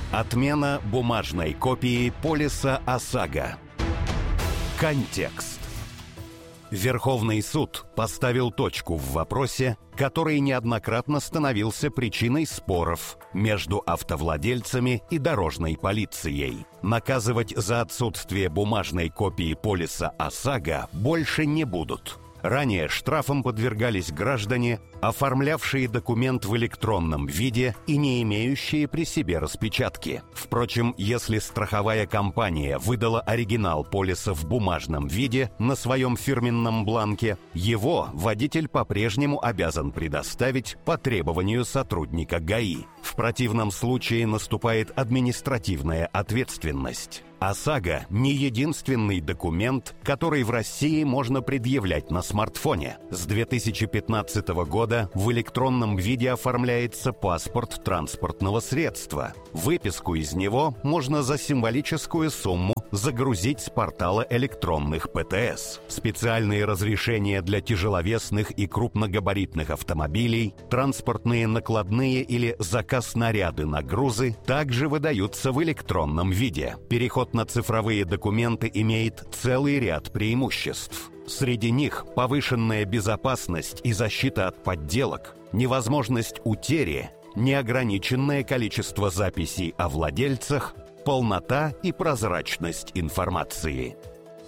Отмена бумажной копии полиса ОСАГО. Контекст. Верховный суд поставил точку в вопросе, который неоднократно становился причиной споров между автовладельцами и дорожной полицией. Наказывать за отсутствие бумажной копии полиса ОСАГО больше не будут. Ранее штрафам подвергались граждане, оформлявшие документ в электронном виде и не имеющие при себе распечатки. Впрочем, если страховая компания выдала оригинал полиса в бумажном виде на своем фирменном бланке, его водитель по-прежнему обязан предоставить по требованию сотрудника ГАИ. В противном случае наступает административная ответственность. ОСАГО – не единственный документ, который в России можно предъявлять на смартфоне. С 2015 года в электронном виде оформляется паспорт транспортного средства. Выписку из него можно за символическую сумму загрузить с портала электронных ПТС. Специальные разрешения для тяжеловесных и крупногабаритных автомобилей, транспортные накладные или заказ-наряды на грузы также выдаются в электронном виде. Переход на цифровые документы имеет целый ряд преимуществ. Среди них повышенная безопасность и защита от подделок, невозможность утери, неограниченное количество записей о владельцах, полнота и прозрачность информации.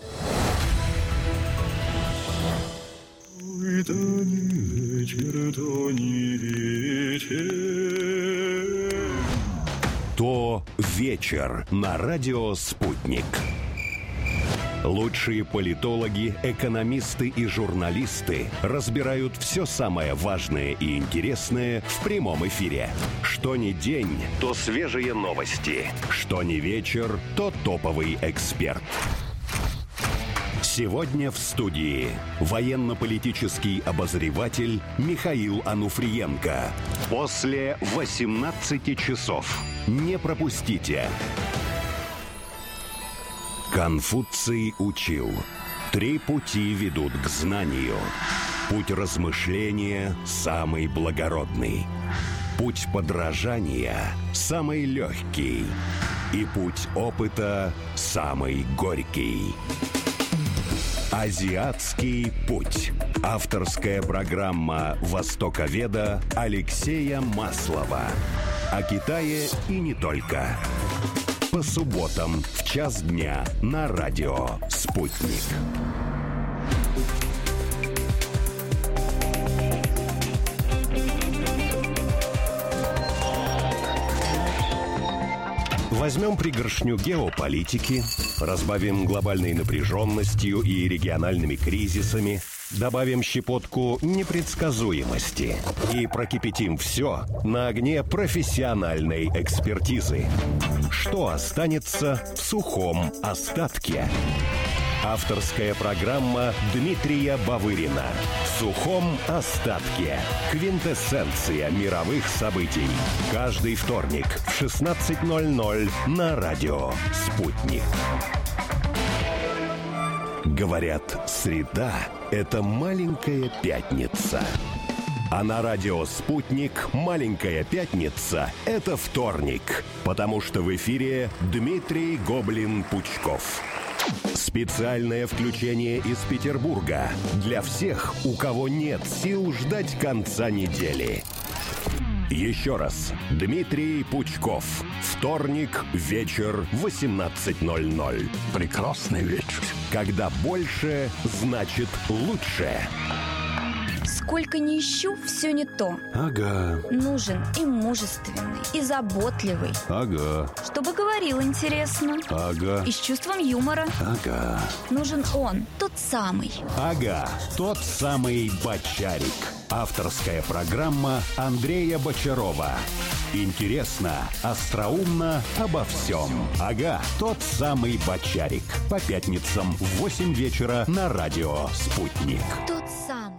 То вечер на радио «Спутник». Лучшие политологи, экономисты и журналисты разбирают все самое важное и интересное в прямом эфире. Что ни день, то свежие новости. Что ни вечер, то топовый эксперт. Сегодня в студии военно-политический обозреватель Михаил Ануфриенко. После 18 часов. Не пропустите. Конфуций учил: 3 пути ведут к знанию. Путь размышления самый благородный. Путь подражания самый легкий. И путь опыта самый горький. Азиатский путь. Авторская программа востоковеда Алексея Маслова. О Китае и не только. По субботам в час дня на радио «Спутник». Возьмем пригоршню геополитики, разбавим глобальной напряженностью и региональными кризисами, добавим щепотку непредсказуемости и прокипятим все на огне профессиональной экспертизы. Что останется в сухом остатке? Авторская программа Дмитрия Бавырина. В сухом остатке. Квинтэссенция мировых событий. Каждый вторник в 16:00 на радио «Спутник». Говорят, среда – это маленькая пятница. А на радио «Спутник» маленькая пятница – это вторник. Потому что в эфире Дмитрий Гоблин-Пучков. Специальное включение из Петербурга для всех, у кого нет сил ждать конца недели. Еще раз. Дмитрий Пучков. Вторник, вечер, 18:00. Прекрасный вечер. Когда больше, значит лучше. Сколько ни ищу, все не то. Ага. Нужен и мужественный, и заботливый. Ага. Чтобы говорил интересно. Ага. И с чувством юмора. Ага. Нужен он, тот самый. Ага, тот самый Бочарик. Авторская программа Андрея Бочарова. Интересно, остроумно, обо всем. Ага, тот самый Бочарик. По пятницам в 8 вечера на радио «Спутник». Тот самый.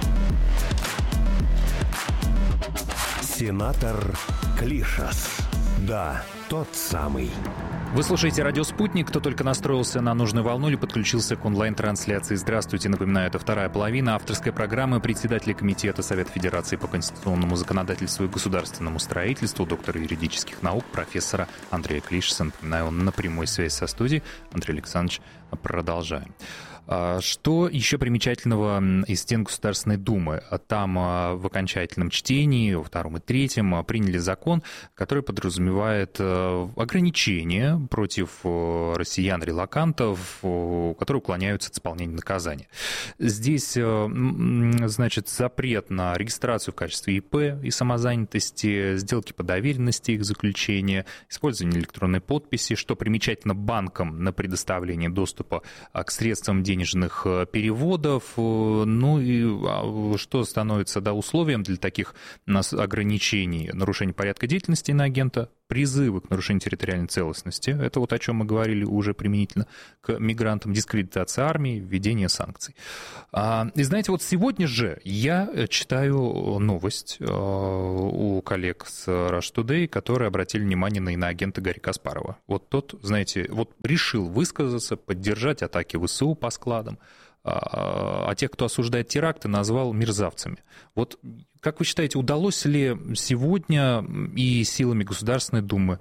Сенатор Клишас. Да, тот самый. Вы слушаете «Радио Спутник». Кто только настроился на нужную волну или подключился к онлайн-трансляции. Здравствуйте. Напоминаю, это вторая половина авторской программы председателя Комитета Совета Федерации по конституционному законодательству и государственному строительству, доктора юридических наук, профессора Андрея Клишеса. Напоминаю, он на прямой связи со студией. Андрей Александрович, продолжаем. Что еще примечательного из стен Государственной Думы? Там в окончательном чтении, во втором и третьем, приняли закон, который подразумевает ограничения против россиян-релокантов, которые уклоняются от исполнения наказания. Здесь, значит, запрет на регистрацию в качестве ИП и самозанятости, сделки по доверенности их заключения, использование электронной подписи, что примечательно банкам на предоставление доступа к средствам денежных переводов, ну и что становится условием для таких ограничений: нарушение порядка деятельности иноагента, призывы к нарушению территориальной целостности, это вот о чем мы говорили уже применительно к мигрантам, дискредитация армии, введение санкций. И знаете, вот сегодня же я читаю новость у коллег с Rush Today, которые обратили внимание на иноагента Гарри Каспарова. Вот тот, знаете, вот решил высказаться, поддержать атаки ВСУ по складам, а тех, кто осуждает теракты, назвал мерзавцами. Вот как вы считаете, удалось ли сегодня и силами Государственной Думы,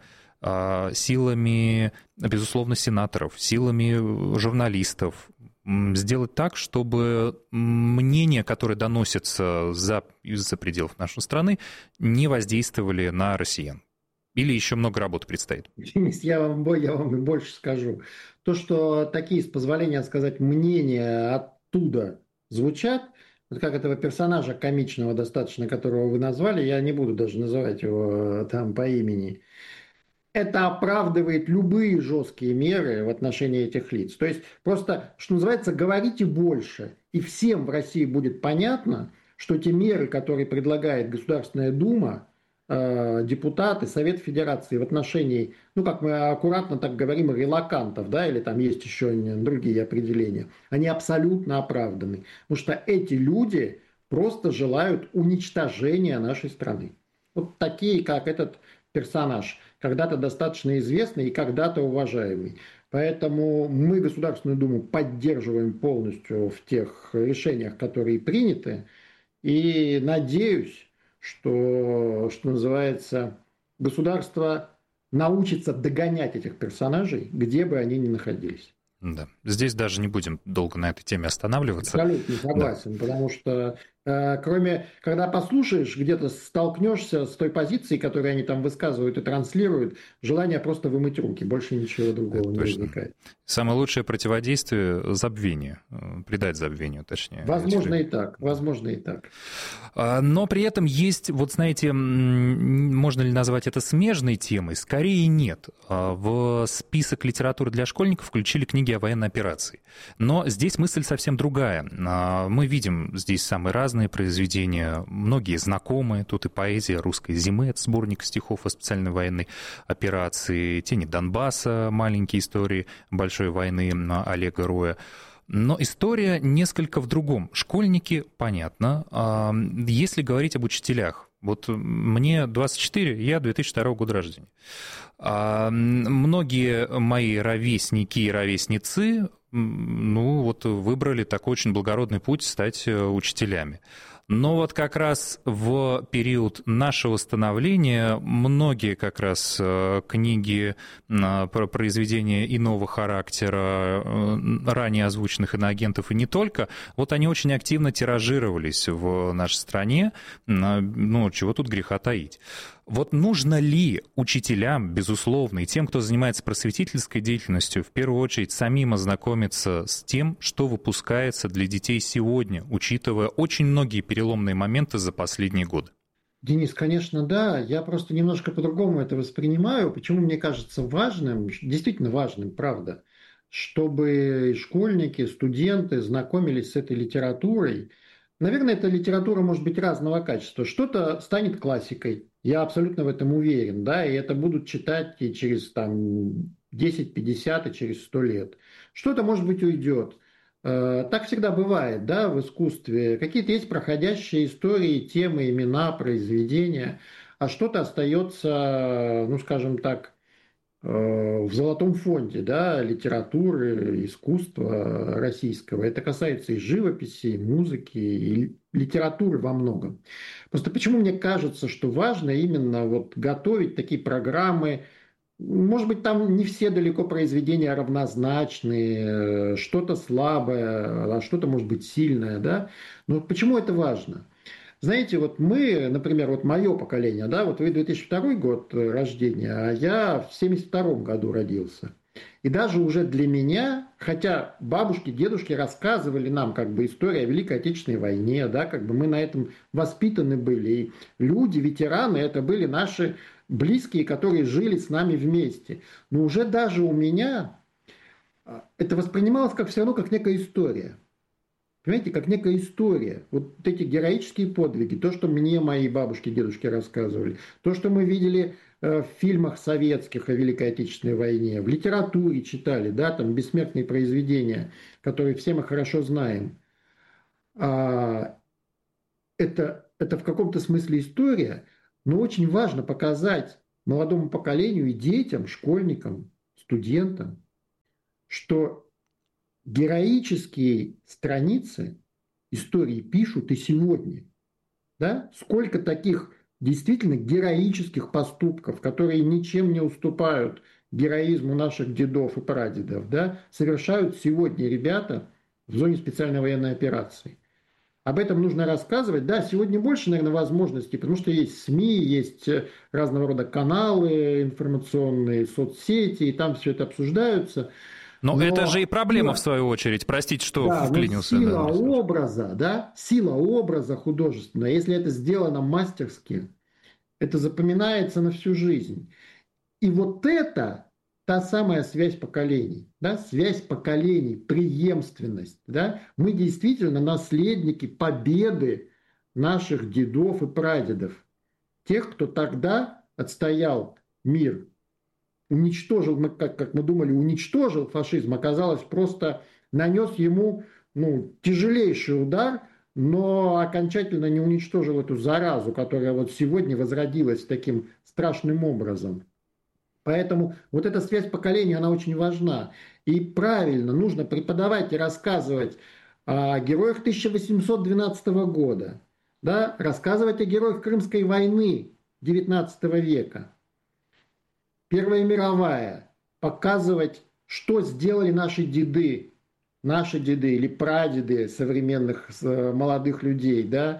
силами, безусловно, сенаторов, силами журналистов сделать так, чтобы мнения, которые доносятся из-за пределов нашей страны, не воздействовали на россиян? Или еще много работы предстоит? Денис, я вам больше скажу. То, что такие, с позволения сказать, мнения оттуда звучат, вот как этого персонажа комичного достаточно, которого вы назвали, я не буду даже называть его там по имени, это оправдывает любые жесткие меры в отношении этих лиц. То есть просто, что называется, говорите больше, и всем в России будет понятно, что те меры, которые предлагает Государственная Дума, депутаты, Совет Федерации в отношении, ну, как мы аккуратно так говорим, релокантов, да, или там есть еще другие определения, они абсолютно оправданы. Потому что эти люди просто желают уничтожения нашей страны. Вот такие, как этот персонаж, когда-то достаточно известный и когда-то уважаемый. Поэтому мы Государственную Думу поддерживаем полностью в тех решениях, которые приняты, и надеюсь, что называется, государство научится догонять этих персонажей, где бы они ни находились. Да. Здесь даже не будем долго на этой теме останавливаться. Абсолютно согласен, да. Потому что когда послушаешь, где-то столкнешься с той позицией, которую они там высказывают и транслируют, желание просто вымыть руки, больше ничего другого не возникает. Самое лучшее противодействие – забвение, придать забвению, точнее. Возможно и так, возможно и так. Но при этом есть, вот знаете, можно ли назвать это смежной темой? Скорее нет. В список литературы для школьников включили книги о военной операции. Но здесь мысль совсем другая. Мы видим здесь самые разные произведения, многие знакомые. Тут и поэзия «Русской зимы», это сборник стихов о специальной военной операции, «Тени Донбасса», маленькие истории большой войны Олега Роя. Но история несколько в другом. Школьники, понятно. Если говорить об учителях, вот мне 24, я 2002 года рождения. Многие мои ровесники и ровесницы, ну, вот выбрали такой очень благородный путь стать учителями. Но вот как раз в период нашего становления многие как раз книги про произведения иного характера, ранее озвученных иноагентов и не только, вот они очень активно тиражировались в нашей стране, ну, чего тут греха таить. Вот нужно ли учителям, безусловно, и тем, кто занимается просветительской деятельностью, в первую очередь самим ознакомиться с тем, что выпускается для детей сегодня, учитывая очень многие переломные моменты за последние годы? Денис, конечно, да. Я просто немножко по-другому это воспринимаю. Почему мне кажется важным, действительно важным, правда, чтобы школьники, студенты знакомились с этой литературой. Наверное, эта литература может быть разного качества. Что-то станет классикой. Я абсолютно в этом уверен, да, и это будут читать и через там 10, 50 и через 100 лет. Что-то, может быть, уйдет. Так всегда бывает, да, в искусстве. Какие-то есть проходящие истории, темы, имена, произведения. а что-то остается, ну, скажем так, в золотом фонде, да, литературы, искусства российского. Это касается и живописи, и музыки, и литературы во многом. Просто почему мне кажется, что важно именно вот готовить такие программы. Может быть, там не все далеко произведения равнозначные, что-то слабое, а что-то может быть сильное, да. Но почему это важно? Знаете, вот мы, например, вот мое поколение, да, вот вы 2002 год рождения, а я в 1972 году родился. И даже уже для меня, хотя бабушки, дедушки рассказывали нам как бы историю о Великой Отечественной войне, да, как бы мы на этом воспитаны были. И люди, ветераны, это были наши близкие, которые жили с нами вместе. Но уже даже у меня это воспринималось как все равно как некая история. Понимаете, как некая история. Вот эти героические подвиги, то, что мне мои бабушки, дедушки рассказывали, то, что мы видели в фильмах советских о Великой Отечественной войне, в литературе читали, да, там бессмертные произведения, которые все мы хорошо знаем. Это в каком-то смысле история, но очень важно показать молодому поколению и детям, школьникам, студентам, что героические страницы истории пишут и сегодня. Да? Сколько таких действительно героических поступков, которые ничем не уступают героизму наших дедов и прадедов, да, совершают сегодня ребята в зоне специальной военной операции. Об этом нужно рассказывать. Да, сегодня больше, наверное, возможностей, потому что есть СМИ, есть разного рода каналы информационные, соцсети, и там все это обсуждается. Но это же и проблема, в свою очередь. Простите, что вклинился. Сила образа художественная, если это сделано мастерски, это запоминается на всю жизнь. И вот это та самая связь поколений, да, связь поколений, преемственность. Да? Мы действительно наследники победы наших дедов и прадедов. Тех, кто тогда отстоял мир, уничтожил, как мы думали, уничтожил фашизм, оказалось, просто нанес ему тяжелейший удар, но окончательно не уничтожил эту заразу, которая вот сегодня возродилась таким страшным образом. Поэтому вот эта связь поколений, она очень важна. И правильно, нужно преподавать и рассказывать о героях 1812 года, да, рассказывать о героях Крымской войны XIX века. Первая мировая, показывать, что сделали наши деды или прадеды современных молодых людей, да,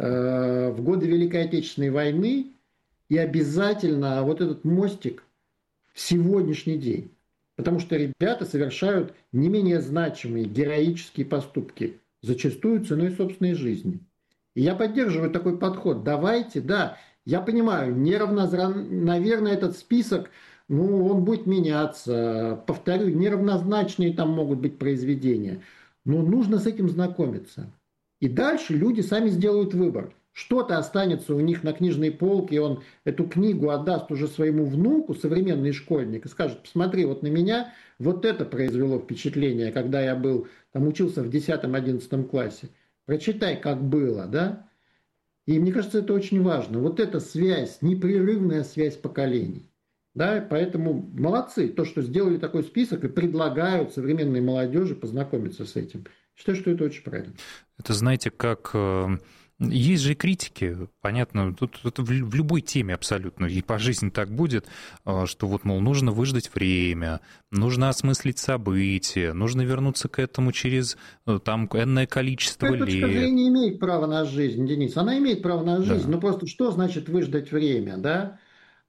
в годы Великой Отечественной войны, и обязательно вот этот мостик в сегодняшний день. Потому что ребята совершают не менее значимые героические поступки, зачастую ценой собственной жизни. И я поддерживаю такой подход. Давайте, да, я понимаю, наверное, этот список, он будет меняться. Повторю, неравнозначные там могут быть произведения. Но нужно с этим знакомиться. И дальше люди сами сделают выбор. Что-то останется у них на книжной полке, и он эту книгу отдаст уже своему внуку, современный школьник, и скажет: посмотри, вот на меня вот это произвело впечатление, когда я учился в 10-11 классе. Прочитай, как было, да? И мне кажется, это очень важно. Вот эта связь, непрерывная связь поколений. Да, поэтому молодцы, то, что сделали такой список и предлагают современной молодежи познакомиться с этим. Считаю, что это очень правильно. Это, знаете, как... Есть же и критики, понятно, тут в любой теме абсолютно, и по жизни так будет, что вот, мол, нужно выждать время, нужно осмыслить события, нужно вернуться к этому через там энное количество лет. Точка зрения имеет право на жизнь, Денис, она имеет право на жизнь, да. Но просто что значит выждать время, да?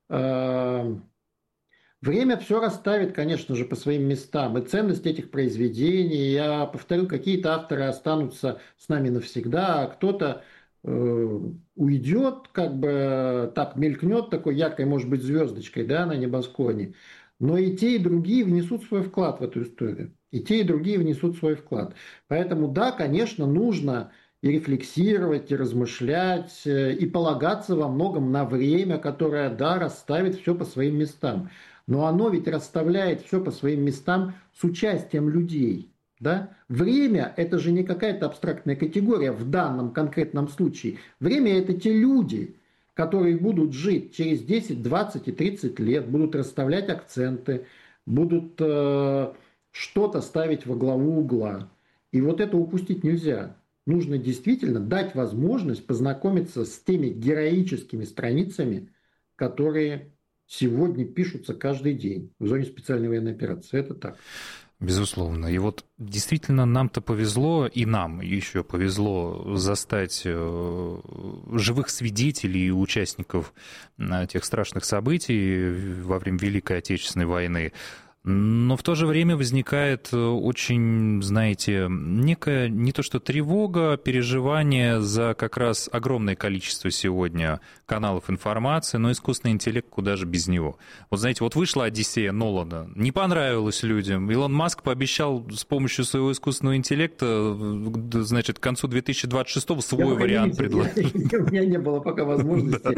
Время все расставит, конечно же, по своим местам. И ценность этих произведений, я повторю, какие-то авторы останутся с нами навсегда, а кто-то уйдет, как бы так мелькнет такой яркой, может быть, звездочкой, да, на небосклоне. Но и те, и другие внесут свой вклад в эту историю. И те, и другие внесут свой вклад. Поэтому, да, конечно, нужно и рефлексировать, и размышлять, и полагаться во многом на время, которое, да, расставит все по своим местам. Но оно ведь расставляет все по своим местам с участием людей. Да? Время – это же не какая-то абстрактная категория в данном конкретном случае. Время – это те люди, которые будут жить через 10, 20 и 30 лет, будут расставлять акценты, будут что-то ставить во главу угла. И вот это упустить нельзя. Нужно действительно дать возможность познакомиться с теми героическими страницами, которые сегодня пишутся каждый день в зоне специальной военной операции. Это так. Безусловно. И вот действительно нам-то повезло, и нам еще повезло застать живых свидетелей и участников тех страшных событий во время Великой Отечественной войны. Но в то же время возникает очень, знаете, некая не то что тревога, переживание за как раз огромное количество сегодня каналов информации, но искусственный интеллект куда же без него. Вот знаете, вот вышла «Одиссея» Нолана, не понравилось людям. Илон Маск пообещал с помощью своего искусственного интеллекта, значит, к концу 2026-го свой вариант предложить. У меня не было пока возможности.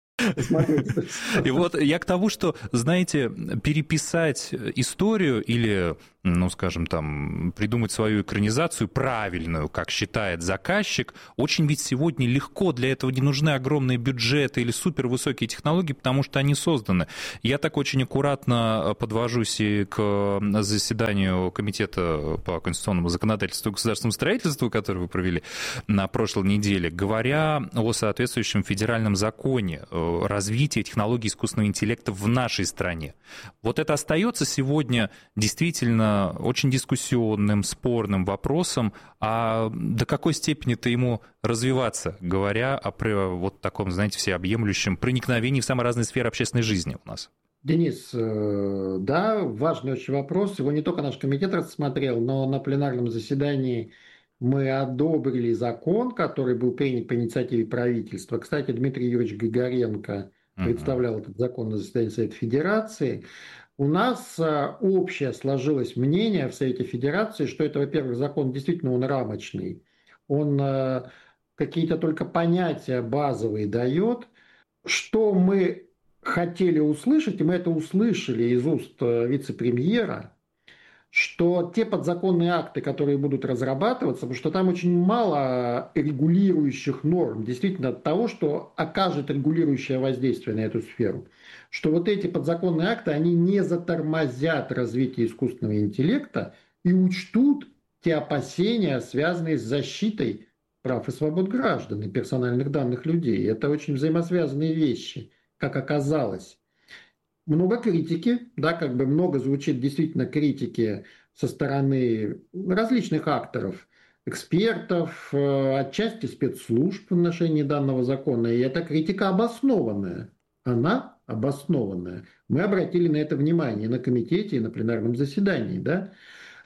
И вот я к тому, что, знаете, переписать историю или, ну, скажем, там, придумать свою экранизацию правильную, как считает заказчик, очень ведь сегодня легко, для этого не нужны огромные бюджеты или супервысокие технологии, потому что они созданы. Я так очень аккуратно подвожусь и к заседанию Комитета по конституционному законодательству и государственному строительству, которое вы провели на прошлой неделе, говоря о соответствующем федеральном законе развития технологий искусственного интеллекта в нашей стране. Вот это остается сегодня действительно очень дискуссионным, спорным вопросом, а до какой степени-то ему развиваться, говоря о вот таком, знаете, всеобъемлющем проникновении в самые разные сферы общественной жизни у нас? Денис, да, важный очень вопрос. Его не только наш комитет рассмотрел, но на пленарном заседании мы одобрили закон, который был принят по инициативе правительства. Кстати, Дмитрий Юрьевич Григоренко представлял этот закон на заседании Совета Федерации. У нас общее сложилось мнение в Совете Федерации, что это, во-первых, закон действительно он рамочный. Он какие-то только понятия базовые дает. Что мы хотели услышать, и мы это услышали из уст вице-премьера, что те подзаконные акты, которые будут разрабатываться, потому что там очень мало регулирующих норм, действительно от того, что окажет регулирующее воздействие на эту сферу, что вот эти подзаконные акты, они не затормозят развитие искусственного интеллекта и учтут те опасения, связанные с защитой прав и свобод граждан и персональных данных людей. Это очень взаимосвязанные вещи, как оказалось. Много критики, да, как бы много звучит действительно критики со стороны различных акторов, экспертов, отчасти спецслужб в отношении данного закона. И эта критика обоснованная. Она обоснованная. Мы обратили на это внимание на комитете и на пленарном заседании. Да?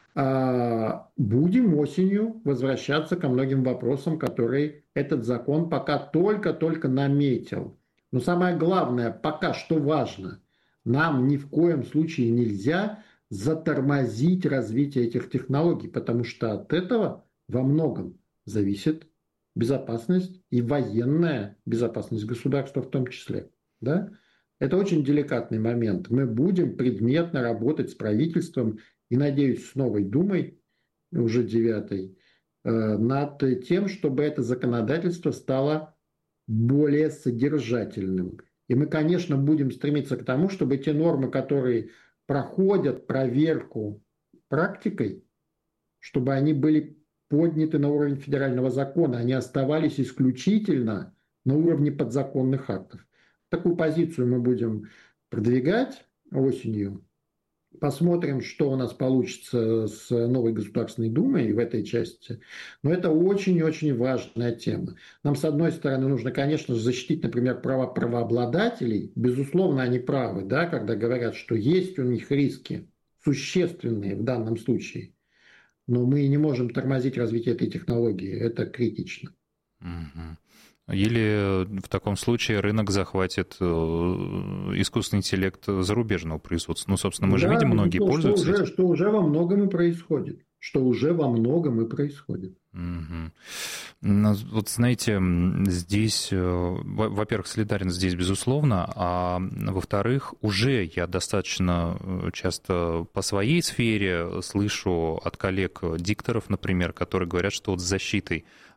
Будем осенью возвращаться ко многим вопросам, которые этот закон пока только-только наметил. Но самое главное, пока что важно – нам ни в коем случае нельзя затормозить развитие этих технологий, потому что от этого во многом зависит безопасность и военная безопасность государства в том числе. Да? Это очень деликатный момент. Мы будем предметно работать с правительством и, надеюсь, с новой Думой, уже 9-й, над тем, чтобы это законодательство стало более содержательным. И мы, конечно, будем стремиться к тому, чтобы те нормы, которые проходят проверку практикой, чтобы они были подняты на уровень федерального закона, они оставались исключительно на уровне подзаконных актов. Такую позицию мы будем продвигать осенью. Посмотрим, что у нас получится с новой Государственной Думой в этой части. Но это очень-очень важная тема. Нам, с одной стороны, нужно, конечно, защитить, например, права правообладателей. Безусловно, они правы, да, когда говорят, что есть у них риски существенные в данном случае. Но мы не можем тормозить развитие этой технологии. Это критично. Или в таком случае рынок захватит искусственный интеллект зарубежного производства. Ну, собственно, мы же видим, многие пользуются этим. Что уже во многом и происходит. Вот знаете, здесь, во-первых, солидарен здесь, безусловно, а во-вторых, уже я достаточно часто по своей сфере слышу от коллег-дикторов, например, которые говорят, что вот с защитой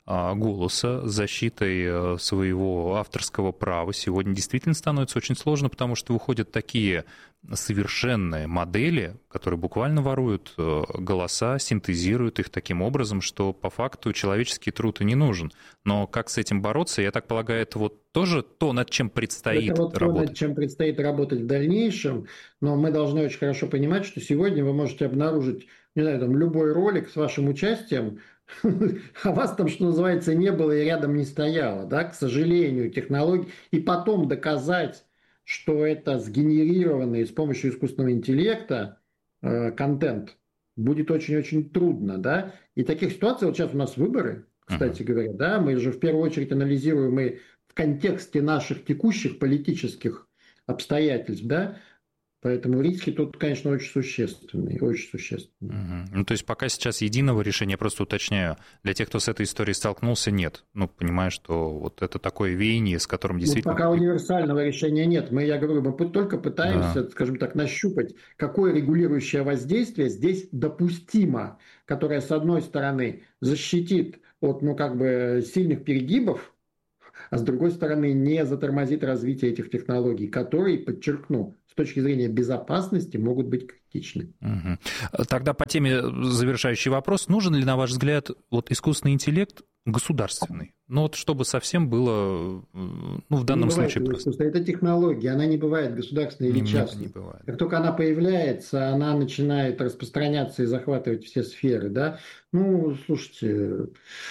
голоса, с защитой своего авторского права сегодня действительно становится очень сложно, потому что выходят такие совершенные модели, которые буквально воруют голоса, синтезируют их таким образом, что по факту человеческий труд и не нужен. Но как с этим бороться, я так полагаю, это вот тоже то, над чем предстоит это вот работать. То, над чем предстоит работать в дальнейшем, но мы должны очень хорошо понимать, что сегодня вы можете обнаружить, не знаю, там, любой ролик с вашим участием, а вас там, что называется, не было и рядом не стояло, да, к сожалению, технологии, и потом доказать, что это сгенерированный с помощью искусственного интеллекта контент, будет очень-очень трудно, да, и таких ситуаций, вот сейчас у нас выборы, кстати говоря, да, мы же в первую очередь анализируем и в контексте наших текущих политических обстоятельств, да, поэтому риски тут, конечно, очень существенные, очень существенные. Ну, то есть пока сейчас единого решения, я просто уточняю, для тех, кто с этой историей столкнулся, нет. Ну, понимаю, что вот это такое веяние, с которым действительно... Пока универсального решения нет. Я говорю, мы только пытаемся, скажем так, нащупать, какое регулирующее воздействие здесь допустимо, которое, с одной стороны, защитит от, сильных перегибов, а с другой стороны, не затормозит развитие этих технологий, которые, подчеркну, с точки зрения безопасности могут быть критичны. Тогда по теме завершающий вопрос. Нужен ли, на ваш взгляд, вот искусственный интеллект государственный? Ну вот чтобы совсем было, в данном случае... Это технология, она не бывает государственной или частной. Как только она появляется, она начинает распространяться и захватывать все сферы. Да? Слушайте...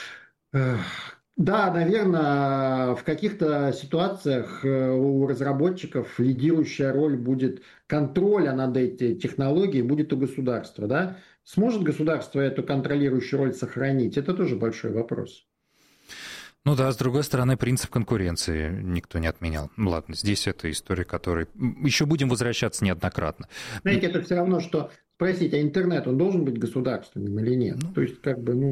Да, наверное, в каких-то ситуациях у разработчиков лидирующая роль будет контроля над этой технологией, будет у государства. Да? Сможет государство эту контролирующую роль сохранить? Это тоже большой вопрос. Ну да, с другой стороны, принцип конкуренции никто не отменял. Ладно, здесь это история, которой еще будем возвращаться неоднократно. Знаете, это все равно, что спросить, а интернет, он должен быть государственным или нет? То есть,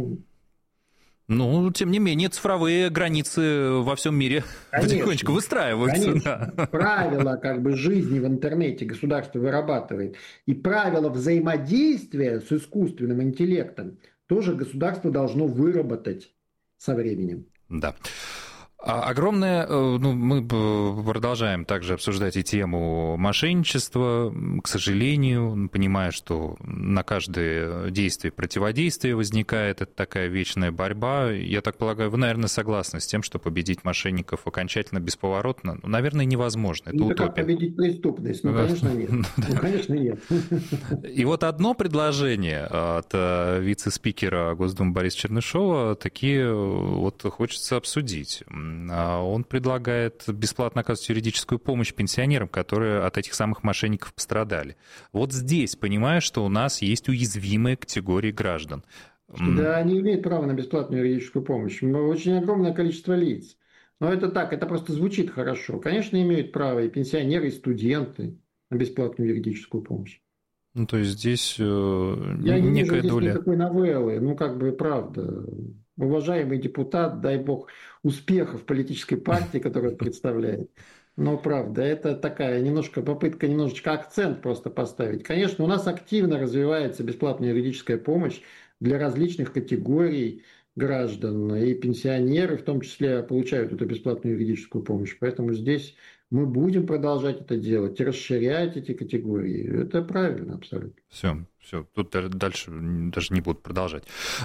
тем не менее, цифровые границы во всем мире потихонечку выстраиваются. Конечно. Да. Правила жизни в интернете государство вырабатывает. И правила взаимодействия с искусственным интеллектом тоже государство должно выработать со временем. Да. Огромное, мы продолжаем также обсуждать и тему мошенничества, к сожалению, понимая, что на каждое действие противодействие возникает, это такая вечная борьба. Я так полагаю, вы, наверное, согласны с тем, что победить мошенников окончательно, бесповоротно, наверное, невозможно. Это утопия. Как победить преступность? Конечно, нет. Конечно, нет. И вот одно предложение от вице-спикера Госдумы Бориса Чернышова такие вот хочется обсудить. Он предлагает бесплатно оказывать юридическую помощь пенсионерам, которые от этих самых мошенников пострадали. Вот здесь, понимаю, что у нас есть уязвимые категории граждан. Да, они имеют право на бесплатную юридическую помощь. Очень огромное количество лиц. Но это так, это просто звучит хорошо. Конечно, имеют право и пенсионеры, и студенты на бесплатную юридическую помощь. То есть здесь Я не вижу здесь никакой новеллы. Правда. Уважаемый депутат, дай бог, успехов политической партии, которую он представляет. Но правда, это такая попытка немножечко акцент просто поставить. Конечно, у нас активно развивается бесплатная юридическая помощь для различных категорий граждан. И пенсионеры в том числе получают эту бесплатную юридическую помощь. Поэтому здесь мы будем продолжать это делать, расширять эти категории. Это правильно абсолютно. Все. Тут дальше даже не буду продолжать.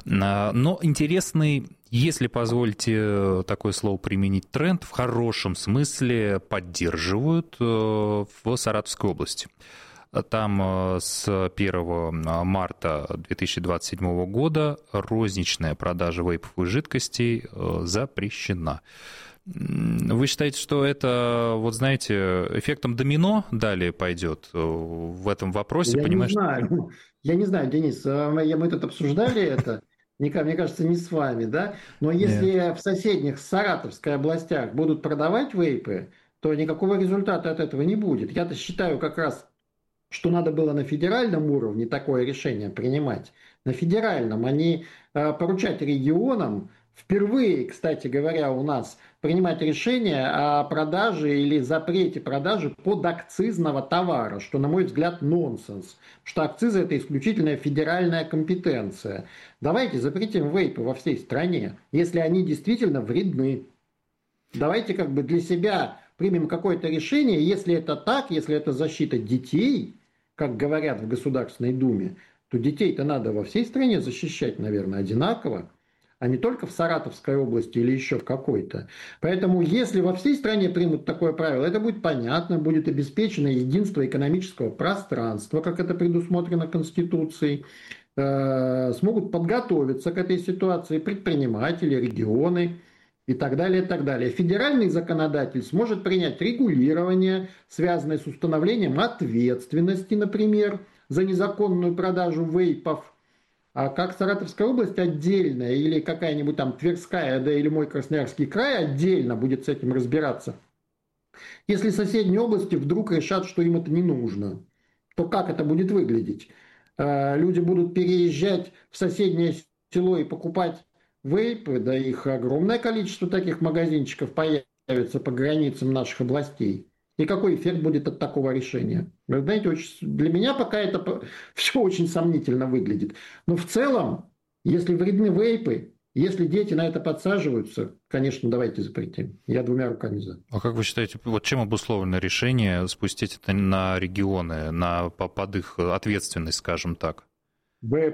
Но интересный, если позволите такое слово применить, тренд в хорошем смысле поддерживают в Саратовской области. Там с 1 марта 2027 года розничная продажа вейповых жидкостей запрещена. Вы считаете, что это, эффектом домино далее пойдет в этом вопросе? Я не знаю, Денис, мы тут обсуждали это, мне кажется, не с вами, да? Но если в соседних Саратовской областях будут продавать вейпы, то никакого результата от этого не будет. Я-то считаю как раз, что надо было на федеральном уровне такое решение принимать. На федеральном, а не поручать регионам впервые, кстати говоря, у нас принимать решение о продаже или запрете продажи подакцизного товара, что, на мой взгляд, нонсенс. Потому что акцизы – это исключительная федеральная компетенция. Давайте запретим вейпы во всей стране, если они действительно вредны. Давайте как бы для себя примем какое-то решение, если это так, если это защита детей, как говорят в Государственной Думе, то детей-то надо во всей стране защищать, наверное, одинаково, а не только в Саратовской области или еще в какой-то. Поэтому если во всей стране примут такое правило, это будет понятно, будет обеспечено единство экономического пространства, как это предусмотрено Конституцией, смогут подготовиться к этой ситуации предприниматели, регионы и так далее, и так далее. Федеральный законодатель сможет принять регулирование, связанное с установлением ответственности, например, за незаконную продажу вейпов. А как Саратовская область отдельно, или какая-нибудь там Тверская, да или мой Красноярский край отдельно будет с этим разбираться. Если соседние области вдруг решат, что им это не нужно, то как это будет выглядеть? Люди будут переезжать в соседнее село и покупать вейпы, да их огромное количество таких магазинчиков появится по границам наших областей. И какой эффект будет от такого решения? Вы знаете, для меня пока это все очень сомнительно выглядит. Но в целом, если вредны вейпы, если дети на это подсаживаются, конечно, давайте запретим. Я двумя руками за. А как вы считаете, вот чем обусловлено решение спустить это на регионы, под их ответственность, скажем так?